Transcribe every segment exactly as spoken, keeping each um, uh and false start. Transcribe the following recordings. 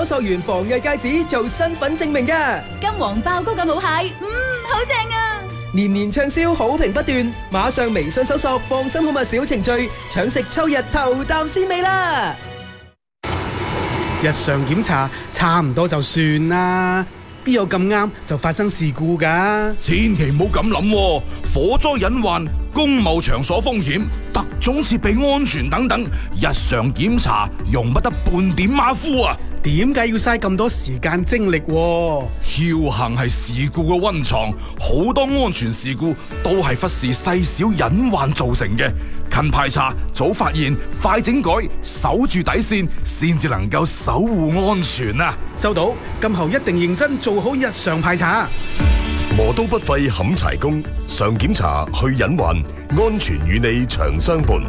摸索完防疫戒指做身份證明㗎。 金黃爆谷咁好蟹，嗯，好正啊！ 年年暢銷，好評不斷，馬上微信搜索放心好物小程序，搶食秋日頭啖鮮味啦！ 日常檢查差唔多就算啦，邊有咁啱就發生事故㗎？ 千祈唔好咁諗，火災隱患、公務場所風險、特種設備安全等等，日常檢查容不得半點馬虎啊！ 點解要嘥咁多時間精力？僥倖係事故嘅溫床，好多安全事故都係忽視細小隱患造成嘅。勤排查、早發現、快整改，守住底線，先至能夠守護安全啊！ 收到，今後一定認真做好日常排查。 磨刀不廢冚柴工，常檢查去隱患，安全與你長相伴。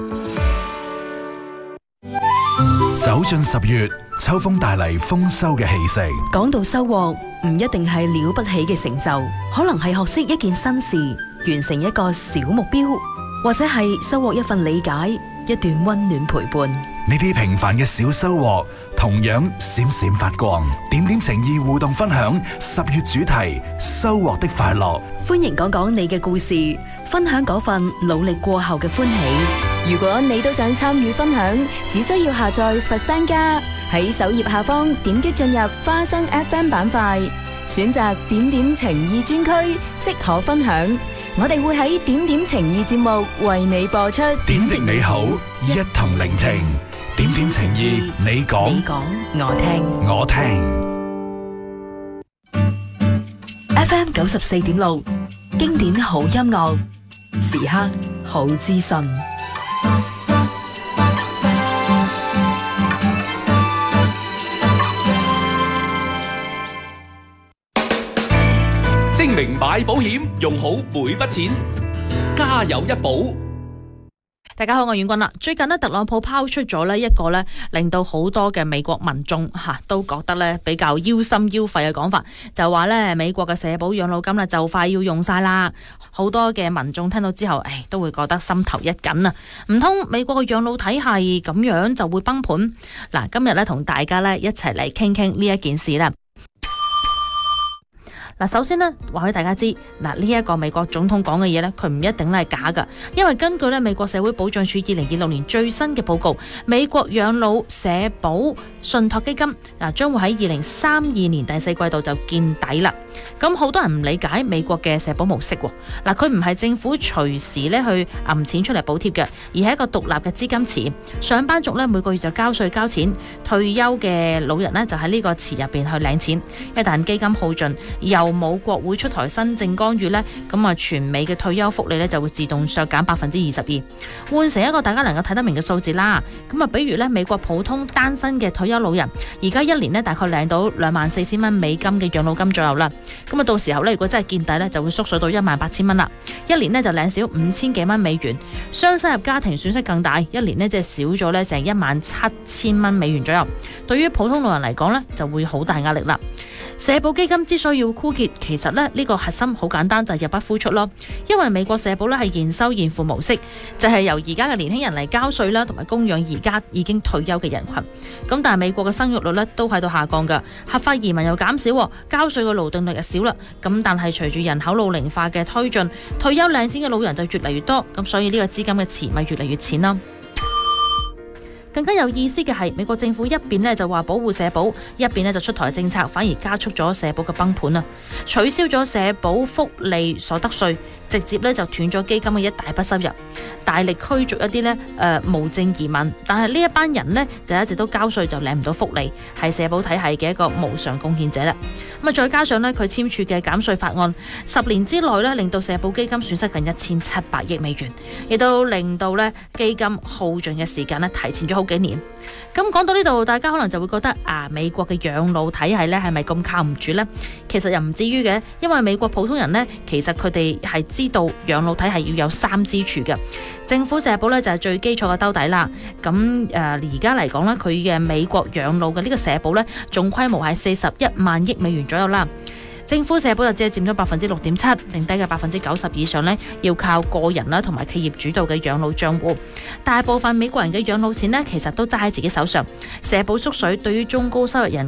走進十月，秋風帶嚟豐收嘅氣息。 講到收穫，唔一定係了不起嘅成就，可能係學識一件新事，完成一個小目標，或者係收穫一份理解，一段溫暖陪伴。 呢啲平凡嘅小收穫，同樣閃閃發光。點點情意互動分享十月主題：收穫的快樂。 歡迎講講你嘅故事，分享嗰份努力過後嘅歡喜。如果你都想參與分享，只需要下載佛山家，喺首頁下方點擊進入花生 F M 板塊，選擇點點情意專區，即可分享。我哋會喺點點情意節目為你播出。 點滴美好，一同聆聽。點點情意，你講， 你講，我聽， 我聽。 F M 九十四點六，經典好音樂，時刻好資訊。 精明買保險，用好每筆錢，家有一保。 大家好，我係阮君啦。最近呢，特朗普拋出咗呢一個呢，令到好多嘅美國民眾吓都覺得呢比較腰心腰肺嘅講法，就話呢美國嘅社保養老金呢就快要用晒啦。好多嘅民眾聽到之後，誒都會覺得心頭一緊啊！唔通美國嘅養老體系咁樣就會崩盤？嗱，今日呢，同大家呢一齊嚟傾傾呢一件事啦。嗱，首先呢，話俾大家知，嗱呢一個美國總統講嘅嘢呢，佢唔一定咧係假噶，因為根據咧美國社會保障署二零二六年最新嘅報告，美國養老社保信託基金嗱將會喺二零三二年第四季度就見底啦。咁好多人唔理解美國嘅社保模式喎，嗱佢唔係政府隨時咧去揞錢出嚟補貼嘅，而係一個獨立嘅資金池。上班族咧每個月就交稅交錢，退休嘅老人呢就喺呢個池入邊去領錢。一旦基金耗盡，又冇國會出台新政干預呢，咁啊全美嘅退休福利呢就會自動削減百分之二十二，換成一個大家能夠睇得明嘅數字啦。咁啊，比如呢美國普通單身嘅退休老人，而家一年呢大概領到兩萬四千蚊美金嘅養老金左右啦。咁啊，到時候呢，如果真係見底呢，就會縮水到一萬八千蚊啦。一年呢就領少五千幾蚊美元，雙收入家庭損失更大，一年呢即係少咗呢成一萬七千蚊美元左右。對於普通老人嚟講呢，就會好大壓力啦。社保基金之所以要枯竭，其實呢，呢個核心好簡單，就係入不敷出咯。因為美國社保呢係現收現付模式，就係由而家嘅年輕人嚟交稅啦，同埋供養而家已經退休嘅人群。咁但係美國嘅生育率呢都喺度下降噶，合法移民又減少，交稅嘅勞動力又少啦。咁但係隨住人口老齡化嘅推進，退休領錢嘅老人就越嚟越多，咁所以呢個資金嘅池咪越嚟越淺咯。更加有意思嘅係，美國政府一邊呢就話保護社保，一邊呢就出台政策，反而加速咗社保嘅崩盤啊！取消咗社保福利所得稅，直接呢就斷咗基金嘅一大筆收入，大力驅逐一啲呢誒、呃、無證移民。但係呢一班人呢，就一直都交稅就領唔到福利，係社保體系嘅一個無償貢獻者啦。咁啊，再加上呢，佢簽署嘅減稅法案，十年之內呢令到社保基金損失近一千七百億美元，亦都令到呢基金耗盡嘅時間呢提前咗好幾年。咁講到呢度，大家可能就會覺得啊，美國嘅養老體系呢係咪咁靠唔住呢？其實又唔至於嘅，因為美國普通人呢，其實佢哋係知道養老體系要有三支柱嘅。政府社保呢就係最基礎嘅兜底啦。咁誒而家嚟講呢，佢嘅美國養老嘅呢個社保呢，總規模係四十一萬億美元左右啦。政府社保就只係佔咗百分之六點七，剩低嘅百分之九十以上呢，要靠個人啦同埋企業主導嘅養老帳戶。大部分美國人嘅養老錢呢，其實都揸喺自己手上。社保縮水對於中高收入人